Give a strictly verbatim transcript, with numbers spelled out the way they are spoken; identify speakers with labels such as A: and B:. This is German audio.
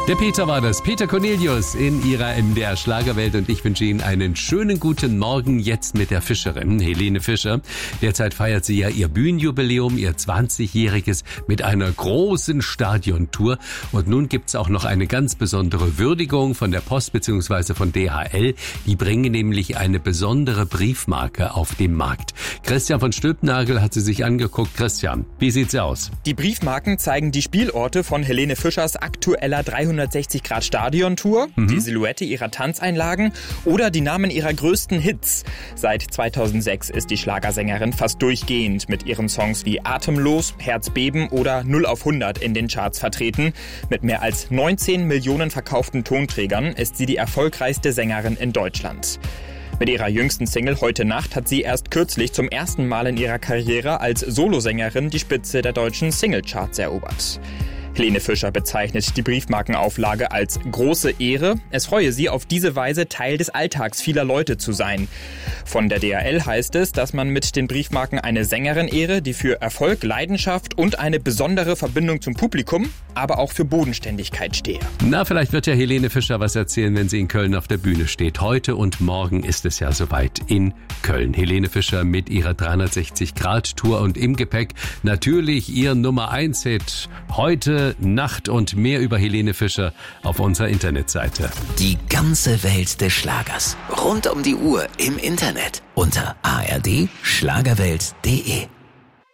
A: Der Peter war das, Peter Cornelius in ihrer M D R Schlagerwelt, und ich wünsche Ihnen einen schönen guten Morgen jetzt mit der Fischerin, Helene Fischer. Derzeit feiert sie ja ihr Bühnenjubiläum, ihr zwanzigjähriges, mit einer großen Stadiontour. Und nun gibt's auch noch eine ganz besondere Würdigung von der Post bzw. von D H L. Die bringen nämlich eine besondere Briefmarke auf den Markt. Christian von Stülpnagel hat sie sich angeguckt. Christian, wie sieht's aus?
B: Die Briefmarken zeigen die Spielorte von Helene Fischers aktueller dreihundertsechzig Grad Stadiontour, mhm. die Silhouette ihrer Tanzeinlagen oder die Namen ihrer größten Hits. Seit zweitausendsechs ist die Schlagersängerin fast durchgehend mit ihren Songs wie Atemlos, Herzbeben oder null auf hundert in den Charts vertreten. Mit mehr als neunzehn Millionen verkauften Tonträgern ist sie die erfolgreichste Sängerin in Deutschland. Mit ihrer jüngsten Single Heute Nacht hat sie erst kürzlich zum ersten Mal in ihrer Karriere als Solosängerin die Spitze der deutschen Singlecharts erobert. Helene Fischer bezeichnet die Briefmarkenauflage als große Ehre. Es freue sie, auf diese Weise Teil des Alltags vieler Leute zu sein. Von der D H L heißt es, dass man mit den Briefmarken eine Sängerin ehre, die für Erfolg, Leidenschaft und eine besondere Verbindung zum Publikum, aber auch für Bodenständigkeit stehe.
A: Na, vielleicht wird ja Helene Fischer was erzählen, wenn sie in Köln auf der Bühne steht. Heute und morgen ist es ja soweit in Köln. Helene Fischer mit ihrer dreihundertsechzig Grad Tour und im Gepäck natürlich ihr Nummer eins Hit. Heute Nacht, und mehr über Helene Fischer auf unserer Internetseite.
C: Die ganze Welt des Schlagers. Rund um die Uhr im Internet. Unter a r d schlagerwelt punkt d e.